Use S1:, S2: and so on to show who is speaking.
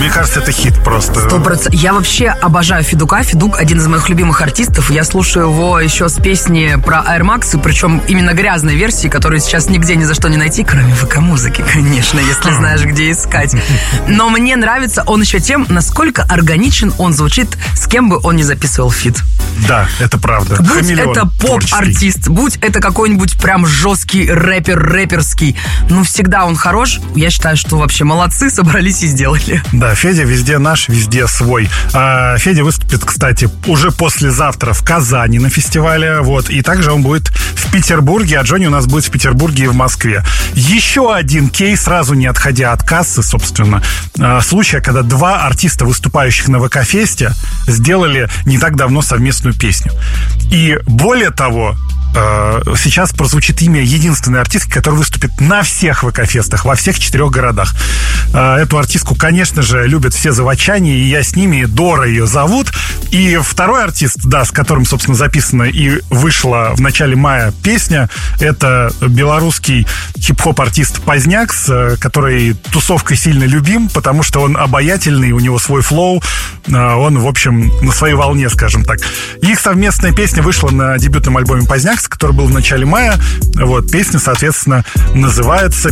S1: Мне кажется, это хит просто.
S2: 100%. Я вообще обожаю Федука. Федук один из моих любимых артистов. Я слушаю его еще с песни про Air Max, причем именно грязной версии, которую сейчас нигде ни за что не найти, кроме ВК-музыки, конечно, если знаешь, где искать. Но мне нравится он еще тем, насколько органичен он звучит, с кем бы он ни записывал фит.
S1: Да, это правда.
S2: Будь
S1: Хамелеон
S2: это поп-артист, будь это какой-нибудь прям жесткий рэперский, ну всегда он хорош. Я считаю, что вообще молодцы, собрались и сделали.
S1: Да, Федя везде наш, везде свой. Федя выступит, кстати, уже послезавтра в Казани на фестивале, вот, и также он будет в Петербурге, а Джонни у нас будет в Петербурге и в Москве. Еще один кейс, сразу не отходя от кассы, собственно, случая, когда два артиста, выступающих на ВК-фесте, сделали не так давно совместную песню. И более того, сейчас прозвучит имя единственной артистки, которая выступит на всех ВК-фестах, во всех 4 городах. Эту артистку, конечно же, любят все заводчане, и я с ними, Дора ее зовут. И второй артист, да, с которым, собственно, записана и вышла в начале мая песня, это белорусский хип-хоп-артист Позднякс, который тусовкой сильно любим, потому что он обаятельный, у него свой флоу, он, в общем, на своей волне, скажем так. Их совместная песня вышла на дебютном альбоме Позднякс, который был в начале мая. Вот, песня, соответственно, называется